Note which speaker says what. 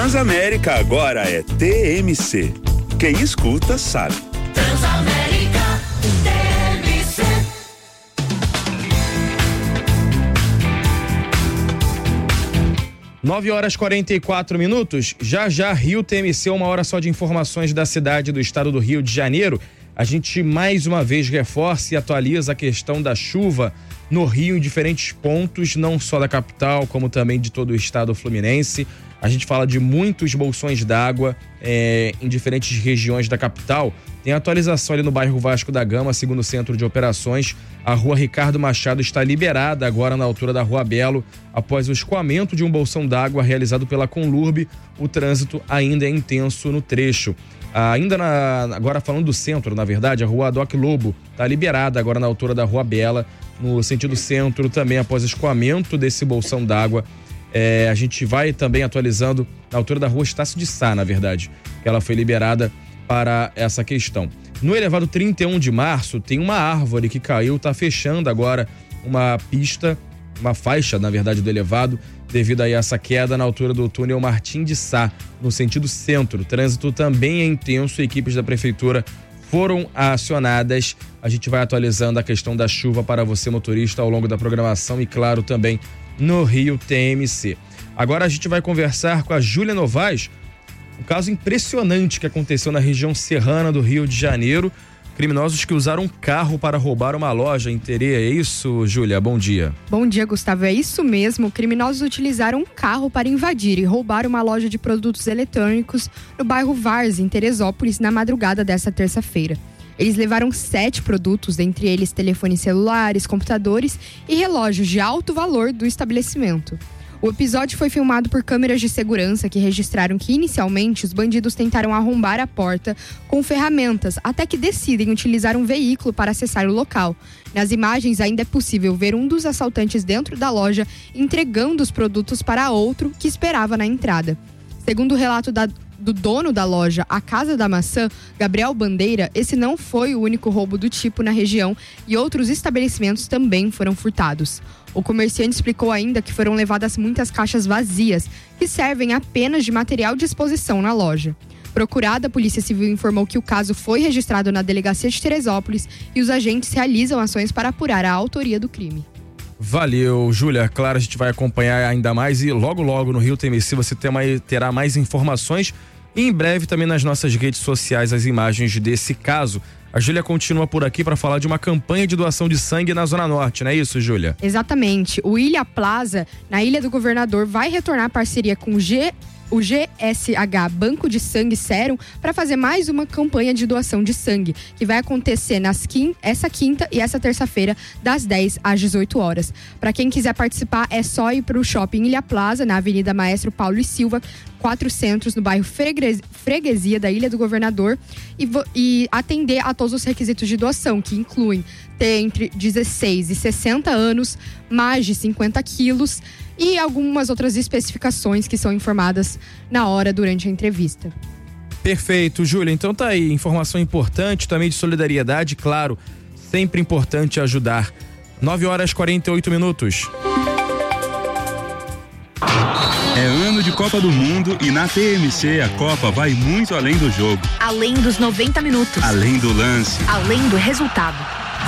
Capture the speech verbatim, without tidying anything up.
Speaker 1: Transamérica agora é T M C. Quem escuta sabe.
Speaker 2: Transamérica T M C.
Speaker 3: nove horas e quarenta e quatro minutos. Já já Rio T M C, uma hora só de informações da cidade do estado do Rio de Janeiro. A gente mais uma vez reforça e atualiza a questão da chuva no Rio em diferentes pontos, não só da capital, como também de todo o estado fluminense. A gente fala de muitos bolsões d'água é, em diferentes regiões da capital. Tem atualização ali no bairro Vasco da Gama, segundo o Centro de Operações. A rua Ricardo Machado está liberada agora na altura da Rua Belo. Após o escoamento de um bolsão d'água realizado pela Conlurb, o trânsito ainda é intenso no trecho. Ainda na, agora falando do centro, na verdade, a Rua Doc Lobo está liberada agora na altura da Rua Bela, no sentido centro também, após o escoamento desse bolsão d'água. É, a gente vai também atualizando na altura da Rua Estácio de Sá, na verdade, que ela foi liberada para essa questão. No elevado trinta e um de março, tem uma árvore que caiu, está fechando agora uma pista, uma faixa, na verdade, do elevado, devido a essa queda na altura do túnel Martim de Sá, no sentido centro. O trânsito também é intenso, equipes da prefeitura foram acionadas. A gente vai atualizando a questão da chuva para você, motorista, ao longo da programação e, claro, também no Rio T M C. Agora a gente vai conversar com a Júlia Novaes, um caso impressionante que aconteceu na região serrana do Rio de Janeiro. Criminosos que usaram um carro para roubar uma loja em Terê. É isso, Júlia? Bom dia.
Speaker 4: Bom dia, Gustavo. É isso mesmo. Criminosos utilizaram um carro para invadir e roubar uma loja de produtos eletrônicos no bairro Várzea, em Teresópolis, na madrugada desta terça-feira. Eles levaram sete produtos, dentre eles telefones celulares, computadores e relógios de alto valor do estabelecimento. O episódio foi filmado por câmeras de segurança que registraram que, inicialmente, os bandidos tentaram arrombar a porta com ferramentas, até que decidem utilizar um veículo para acessar o local. Nas imagens, ainda é possível ver um dos assaltantes dentro da loja entregando os produtos para outro que esperava na entrada. Segundo o relato da do dono da loja A Casa da Maçã, Gabriel Bandeira, esse não foi o único roubo do tipo na região e outros estabelecimentos também foram furtados. O comerciante explicou ainda que foram levadas muitas caixas vazias, que servem apenas de material de exposição na loja. Procurada, a Polícia Civil informou que o caso foi registrado na Delegacia de Teresópolis e os agentes realizam ações para apurar a autoria do crime.
Speaker 3: Valeu, Júlia. Claro, a gente vai acompanhar ainda mais e logo logo no Rio T M C você terá mais informações e em breve também nas nossas redes sociais as imagens desse caso. A Júlia continua por aqui para falar de uma campanha de doação de sangue na Zona Norte, não é isso, Júlia?
Speaker 4: Exatamente. O Ilha Plaza, na Ilha do Governador, vai retornar a parceria com o G... o G S H Banco de Sangue Sérum para fazer mais uma campanha de doação de sangue, que vai acontecer nas quim, essa quinta e essa terça-feira, das dez às dezoito horas. Para quem quiser participar, é só ir para o Shopping Ilha Plaza, na Avenida Maestro Paulo e Silva, quatrocentos, no bairro Freguesia da Ilha do Governador, e, e atender a todos os requisitos de doação, que incluem ter entre dezesseis e sessenta anos, mais de cinquenta quilos, e algumas outras especificações que são informadas na hora, durante a entrevista.
Speaker 3: Perfeito, Júlia. Então tá aí, informação importante, também de solidariedade, claro, sempre importante ajudar. nove horas e quarenta e oito minutos.
Speaker 1: É ano de Copa do Mundo e na T M C a Copa vai muito além do jogo.
Speaker 5: Além dos noventa minutos.
Speaker 1: Além do lance.
Speaker 5: Além do resultado.